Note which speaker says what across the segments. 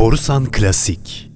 Speaker 1: Borusan Klasik.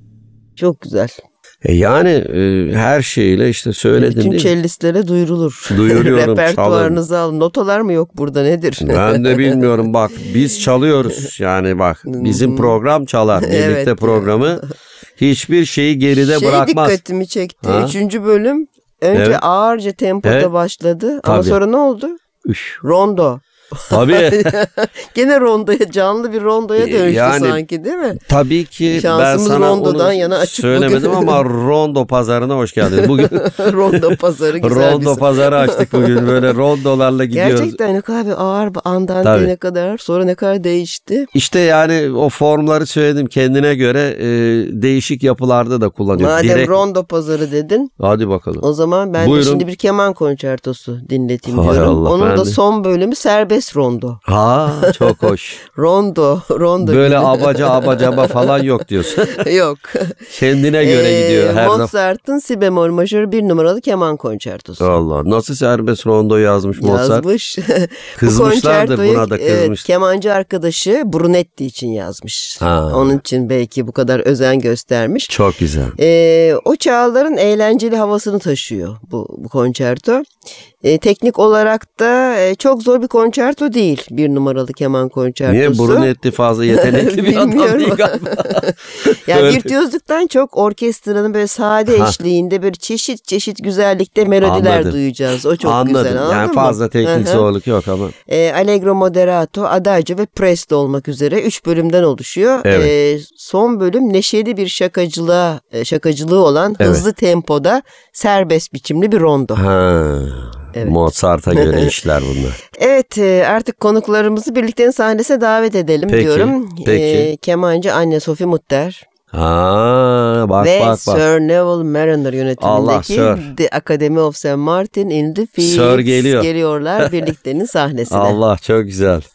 Speaker 2: Çok güzel.
Speaker 3: Yani her şeyle işte söyledim
Speaker 2: bütün
Speaker 3: değil mi?
Speaker 2: cellistlere duyurulur.
Speaker 3: Duyuruyorum,
Speaker 2: Repertuarınızı alın. Notalar mı yok burada, nedir?
Speaker 3: Ben de bilmiyorum, bak biz çalıyoruz yani, bak bizim program çalar. Birlikte
Speaker 2: Evet
Speaker 3: programı hiçbir şeyi geride bırakmaz.
Speaker 2: Dikkatimi çekti.
Speaker 3: Ha?
Speaker 2: 3. bölüm önce
Speaker 3: Evet.
Speaker 2: ağırca tempoda
Speaker 3: Evet.
Speaker 2: başladı. Ama
Speaker 3: Tabii.
Speaker 2: sonra ne oldu?
Speaker 3: Üş.
Speaker 2: Rondo.
Speaker 3: Tabii.
Speaker 2: Gene rondoya, canlı bir rondoya dönüştü
Speaker 3: Yani-
Speaker 2: sanki, değil mi?
Speaker 3: Tabii ki ben
Speaker 2: Şansımız
Speaker 3: sana
Speaker 2: rondodan
Speaker 3: onu
Speaker 2: yana açık
Speaker 3: söylemedim
Speaker 2: bugün.
Speaker 3: ama rondo pazarına hoş geldin. Bugün
Speaker 2: Rondo pazarı güzel
Speaker 3: rondo
Speaker 2: bir
Speaker 3: pazarı açtık bugün, böyle rondolarla gidiyoruz.
Speaker 2: Gerçekten ne kadar bir ağır, andante
Speaker 3: Tabii.
Speaker 2: ne kadar, sonra ne kadar değişti.
Speaker 3: İşte yani o formları söyledim, kendine göre değişik yapılarda da kullanıyor.
Speaker 2: Madem
Speaker 3: Direkt...
Speaker 2: rondo pazarı dedin,
Speaker 3: Hadi bakalım.
Speaker 2: o zaman ben
Speaker 3: Buyurun.
Speaker 2: de şimdi bir keman konçertosu dinleteyim
Speaker 3: Hay
Speaker 2: diyorum.
Speaker 3: Allah,
Speaker 2: Onun
Speaker 3: ben
Speaker 2: da
Speaker 3: de.
Speaker 2: son bölümü serbest rondo.
Speaker 3: Ha, çok hoş.
Speaker 2: Rondo
Speaker 3: Böyle
Speaker 2: gibi.
Speaker 3: abaca abacaba falan yok diyorsun.
Speaker 2: Yok.
Speaker 3: Kendine göre gidiyor her zaman.
Speaker 2: Mozart'ın si bemol majör 1 numaralı keman konçertosu.
Speaker 3: Allah, nasıl serbest rondo yazmış Mozart?
Speaker 2: Yazmış.
Speaker 3: Kızmışlardır,
Speaker 2: Bu konçertoyu,
Speaker 3: buna da kızmış.
Speaker 2: kemancı arkadaşı Brunetti için yazmış.
Speaker 3: Ha.
Speaker 2: Onun için belki bu kadar özen göstermiş.
Speaker 3: Çok güzel.
Speaker 2: O çağların eğlenceli havasını taşıyor bu konçerto. Teknik olarak da çok zor bir konçerto değil. 1 numaralı keman konçertosu.
Speaker 3: Niye Brunetti fazla yetenekli bir adam
Speaker 2: Bilmiyorum.
Speaker 3: değil galiba.
Speaker 2: Yani
Speaker 3: Öyle.
Speaker 2: virtüözlükten çok orkestranın böyle sade
Speaker 3: Ha.
Speaker 2: eşliğinde böyle çeşit çeşit güzellikte melodiler
Speaker 3: Anladım.
Speaker 2: duyacağız. O çok
Speaker 3: Anladım.
Speaker 2: güzel, anladın
Speaker 3: Yani
Speaker 2: mı?
Speaker 3: fazla teknik
Speaker 2: Hı hı.
Speaker 3: zorluk yok ama.
Speaker 2: Allegro moderato, adagio ve presto olmak üzere 3 bölümden oluşuyor.
Speaker 3: Evet.
Speaker 2: Son bölüm neşeli bir şakacılığı olan
Speaker 3: Evet.
Speaker 2: hızlı tempoda serbest biçimli bir rondo.
Speaker 3: Ha.
Speaker 2: Evet.
Speaker 3: Mozart'a göre işler bunlar.
Speaker 2: Evet, artık konuklarımızı birlikte sahnesine davet edelim
Speaker 3: Peki,
Speaker 2: diyorum.
Speaker 3: peki.
Speaker 2: Kemancı Anne-Sophie Mutter
Speaker 3: Ha, bak
Speaker 2: ve
Speaker 3: bak.
Speaker 2: Sir Neville Mariner
Speaker 3: Allah,
Speaker 2: yönetimindeki
Speaker 3: Sir.
Speaker 2: The Academy of St. Martin in the Fields
Speaker 3: Sir geliyor.
Speaker 2: geliyorlar birliktenin sahnesine.
Speaker 3: Allah, çok güzel.